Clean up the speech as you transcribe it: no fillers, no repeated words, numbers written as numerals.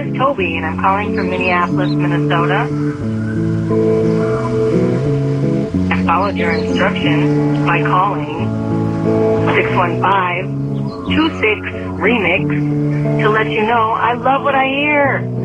is Toby, and I'm calling from Minneapolis, Minnesota. I followed your instructions by calling 615-26-REMIX to let you know I love what I hear.